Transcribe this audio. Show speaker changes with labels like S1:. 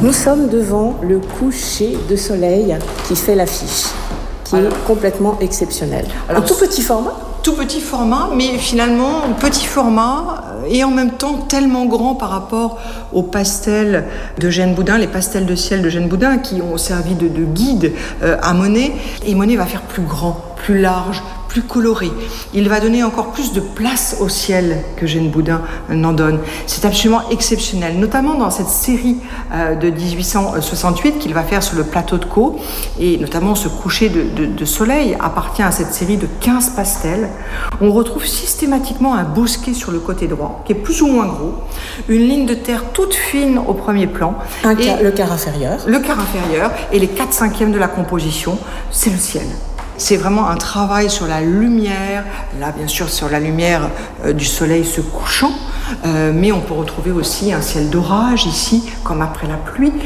S1: Nous sommes devant le coucher de soleil qui fait l'affiche, qui est complètement exceptionnel. Alors, tout petit format ?
S2: Tout petit format, mais finalement petit format et en même temps tellement grand par rapport aux pastels d'Eugène Boudin, les pastels de ciel d'Eugène Boudin qui ont servi de guide à Monet. Et Monet va faire plus grand, plus large, plus coloré. Il va donner encore plus de place au ciel qu'Eugène Boudin n'en donne. C'est absolument exceptionnel, notamment dans cette série de 1868 qu'il va faire sur le plateau de Caux, et notamment ce coucher de soleil appartient à cette série de 15 pastels. On retrouve systématiquement un bosquet sur le côté droit, qui est plus ou moins gros, une ligne de terre toute fine au premier plan.
S1: Le quart inférieur.
S2: Le quart inférieur, et les 4/5 de la composition, c'est le ciel. C'est vraiment un travail sur la lumière, là bien sûr sur la lumière du soleil se couchant, mais on peut retrouver aussi un ciel d'orage ici, comme après la pluie.